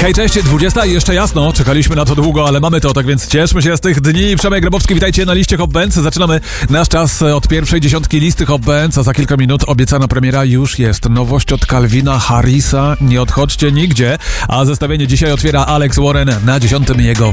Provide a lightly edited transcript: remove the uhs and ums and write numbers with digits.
Hej, cześć, 20 i jeszcze jasno, czekaliśmy na to długo, ale mamy to, tak więc cieszmy się z tych dni. Przemek Grabowski, witajcie na liście Hot Bands. Zaczynamy nasz czas od pierwszej dziesiątki listy Hot Bands, a za kilka minut obiecana premiera już jest. Nowość od Calvina Harrisa, nie odchodźcie nigdzie, a zestawienie dzisiaj otwiera Alex Warren na 10. jego